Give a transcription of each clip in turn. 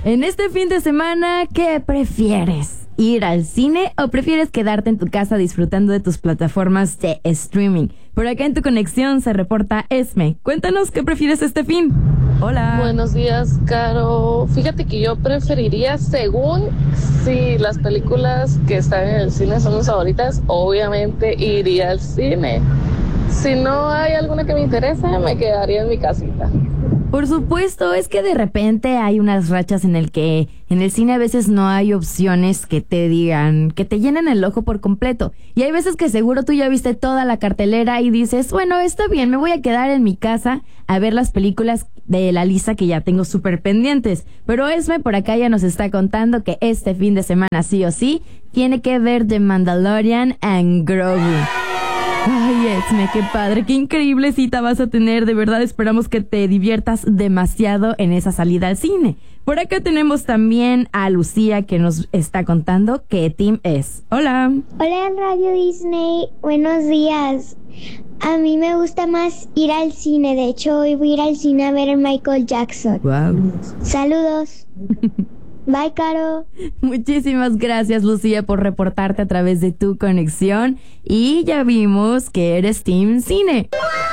En este fin de semana, ¿qué prefieres? ¿Ir al cine o prefieres quedarte en tu casa disfrutando de tus plataformas de streaming? Por acá en Tu Conexión se reporta Esme. Cuéntanos qué prefieres este fin. Hola. Buenos días, Caro. Fíjate que yo preferiría, según si las películas que están en el cine son mis favoritas, obviamente iría al cine. Si no hay alguna que me interese, me quedaría en mi casita. Por supuesto, es que de repente hay unas rachas en el que en el cine a veces no hay opciones que te digan, que te llenen el ojo por completo. Y hay veces que seguro tú ya viste toda la cartelera y dices, bueno, está bien, me voy a quedar en mi casa a ver las películas de la lista que ya tengo súper pendientes. Pero Esme por acá ya nos está contando que este fin de semana sí o sí tiene que ver The Mandalorian and Grogu. Ay, Esme, qué padre, qué increíble cita vas a tener. De verdad esperamos que te diviertas demasiado en esa salida al cine. Por acá tenemos también a Lucía que nos está contando qué team es. Hola. Hola Radio Disney, buenos días. A mí me gusta más ir al cine. De hecho, hoy voy a ir al cine a ver a Michael Jackson. Wow. Saludos. Bye, Caro. Muchísimas gracias, Lucía, por reportarte a través de Tu Conexión. Y ya vimos que eres Team Cine.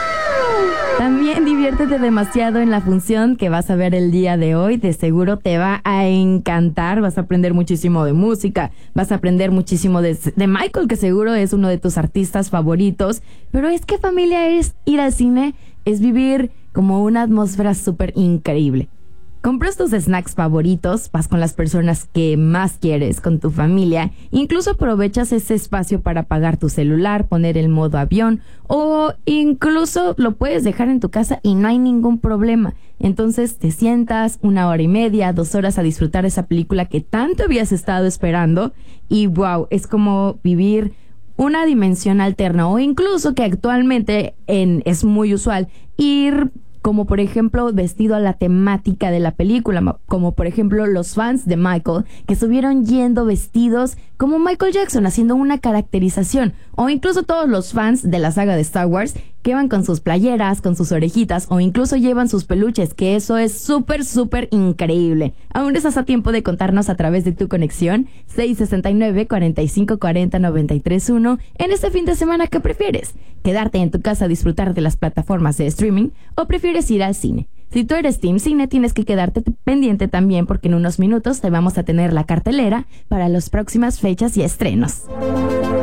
También diviértete demasiado en la función que vas a ver el día de hoy. De seguro te va a encantar. Vas a aprender muchísimo de música. Vas a aprender muchísimo de Michael, que seguro es uno de tus artistas favoritos. Pero es que, familia, es ir al cine, es vivir como una atmósfera súper increíble. Compras tus snacks favoritos, vas con las personas que más quieres, con tu familia, incluso aprovechas ese espacio para apagar tu celular, poner el modo avión o incluso lo puedes dejar en tu casa y no hay ningún problema. Entonces te sientas 1 hora y media, 2 horas a disfrutar esa película que tanto habías estado esperando y wow, es como vivir una dimensión alterna o incluso que actualmente es muy usual ir como por ejemplo vestido a la temática de la película, como por ejemplo los fans de Michael, que estuvieron yendo vestidos como Michael Jackson, haciendo una caracterización, o incluso todos los fans de la saga de Star Wars, que van con sus playeras, con sus orejitas, o incluso llevan sus peluches, que eso es súper, súper increíble. Aún estás a tiempo de contarnos a través de Tu Conexión, 669-4540-931, en este fin de semana, ¿qué prefieres? ¿Quedarte en tu casa a disfrutar de las plataformas de streaming o prefieres ir al cine? Si tú eres Team Cine, tienes que quedarte pendiente también porque en unos minutos te vamos a tener la cartelera para las próximas fechas y estrenos.